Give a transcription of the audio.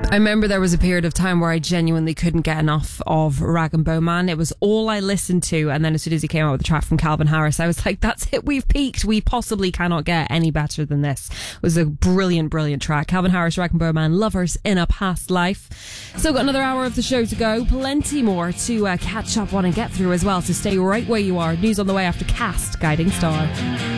I remember there was a period of time where I genuinely couldn't get enough of Rag and Bone Man. It was all I listened to, and then as soon as he came out with the track from Calvin Harris, I was like, that's it, we've peaked. We possibly cannot get any better than this. It was a brilliant, brilliant track. Calvin Harris, Rag and Bone Man, Lovers in a Past Life. Still got another hour of the show to go. Plenty more to catch up on and get through as well, so stay right where you are. News on the way after Cast, Guiding Star.